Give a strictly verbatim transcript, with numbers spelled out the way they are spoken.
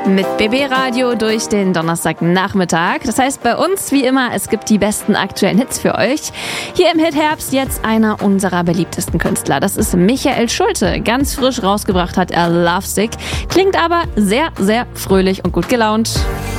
Mit B B Radio durch den Donnerstagnachmittag. Das heißt bei uns wie immer, es gibt die besten aktuellen Hits für euch. Hier im Hitherbst jetzt einer unserer beliebtesten Künstler. Das ist Michael Schulte. Ganz frisch rausgebracht hat er Lovesick. Klingt aber sehr, sehr fröhlich und gut gelaunt.